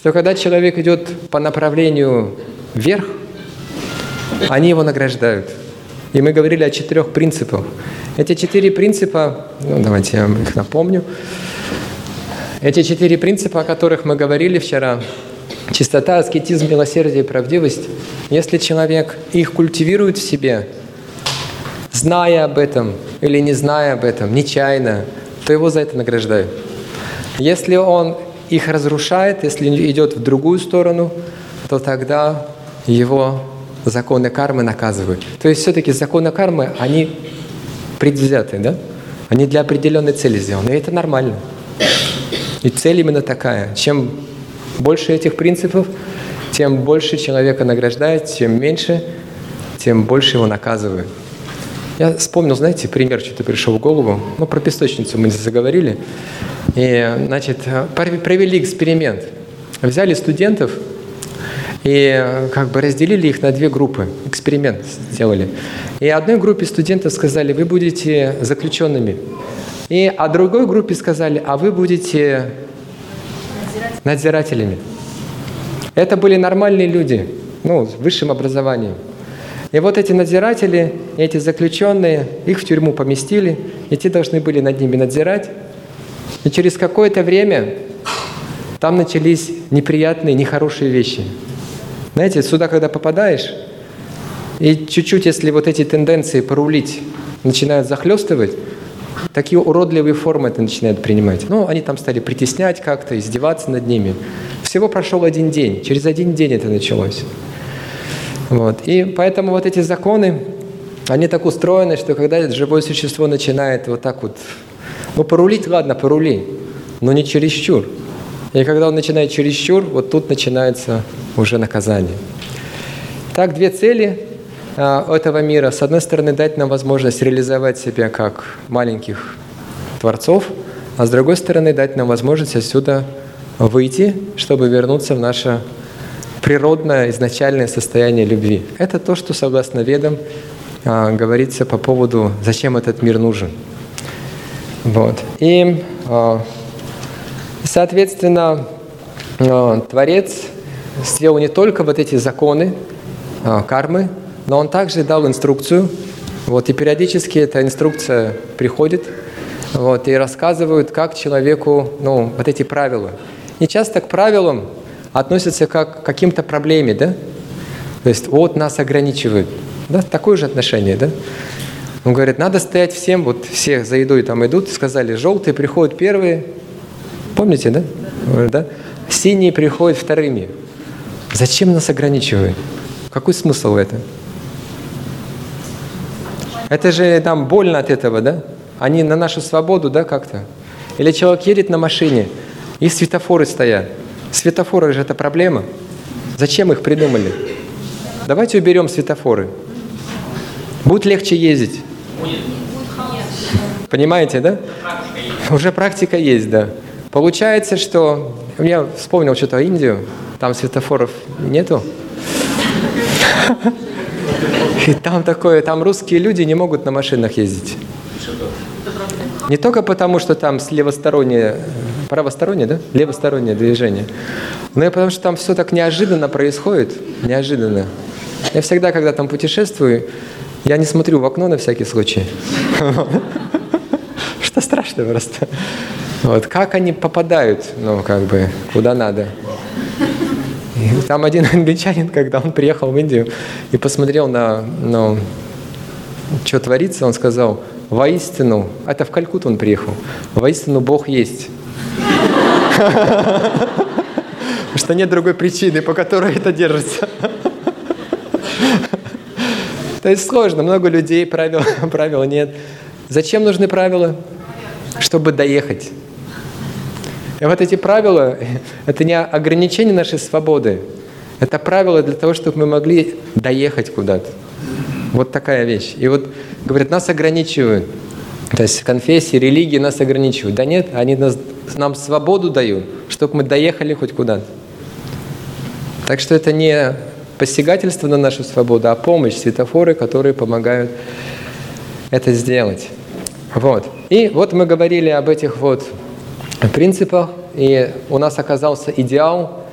что когда человек идет по направлению вверх, они его награждают. И мы говорили о 4 принципах. Эти 4 принципа, давайте я их напомню. Эти 4 принципа, о которых мы говорили вчера, чистота, аскетизм, милосердие и правдивость, если человек их культивирует в себе, зная об этом или не зная об этом, нечаянно, то его за это награждают. Если он их разрушает, если идет в другую сторону, то тогда его законы кармы наказывают. То есть все-таки законы кармы, они предвзяты, да? Они для определенной цели сделаны, и это нормально. И цель именно такая. Чем больше этих принципов, тем больше человека награждает, чем меньше, тем больше его наказывают. Я вспомнил, знаете, пример, что-то пришел в голову. Про песочницу мы заговорили. И, значит, провели эксперимент. Взяли студентов и разделили их на 2 группы. Эксперимент сделали. И одной группе студентов сказали: вы будете заключенными. И другой группе сказали: а вы будете надзирателями. Это были нормальные люди, с высшим образованием. И вот эти надзиратели, эти заключенные, их в тюрьму поместили, и те должны были над ними надзирать. И через какое-то время там начались неприятные, нехорошие вещи. Знаете, сюда, когда попадаешь, и чуть-чуть, если вот эти тенденции порулить начинают захлестывать, такие уродливые формы это начинают принимать. Они там стали притеснять как-то, издеваться над ними. Всего прошел 1 день. Через 1 день это началось. И поэтому вот эти законы, они так устроены, что когда живое существо начинает вот так вот, порулить, ладно, порули, но не чересчур. И когда он начинает чересчур, вот тут начинается уже наказание. Так, 2 цели этого мира. С одной стороны, дать нам возможность реализовать себя как маленьких творцов, а с другой стороны, дать нам возможность отсюда выйти, чтобы вернуться в наше природное, изначальное состояние любви. Это то, что, согласно Ведам, говорится по поводу, зачем этот мир нужен. И, соответственно, Творец сделал не только вот эти законы кармы, но Он также дал инструкцию. И периодически эта инструкция приходит, и рассказывают, как человеку, вот эти правила. И часто к правилам относятся как к каким-то проблеме, да? То есть, нас ограничивают. Да? Такое же отношение, да? Он говорит, надо стоять всем, все за едой там идут, сказали, желтые приходят первые, помните, да? Да? Синие приходят вторыми. Зачем нас ограничивают? Какой смысл в этом? Это же нам больно от этого, да? Они на нашу свободу, да, как-то? Или человек едет на машине, и светофоры стоят. Светофоры же это проблема. Зачем их придумали? Давайте уберем светофоры. Будет легче ездить. Понимаете, да? Уже практика есть, да. Получается, что... Я вспомнил что-то Индию, там светофоров нету. И там русские люди не могут на машинах ездить. Не только потому, что там правостороннее, да? Левостороннее движение. Но и потому, что там все так неожиданно происходит. Неожиданно. Я всегда, когда там путешествую, я не смотрю в окно на всякий случай. Что страшно просто. Как они попадают, куда надо. И там один англичанин, когда он приехал в Индию и посмотрел что творится, он сказал, воистину, это в Калькутту он приехал, воистину Бог есть. Потому что нет другой причины, по которой это держится. То есть сложно, много людей, правил нет. Зачем нужны правила? Чтобы доехать. И вот эти правила, это не ограничение нашей свободы, это правила для того, чтобы мы могли доехать куда-то. Вот такая вещь. И говорят, нас ограничивают. То есть конфессии, религии нас ограничивают. Да нет, они нам свободу дают, чтобы мы доехали хоть куда-то. Так что это не посягательство на нашу свободу, а помощь, светофоры, которые помогают это сделать. И мы говорили об этих принципах, и у нас оказался идеал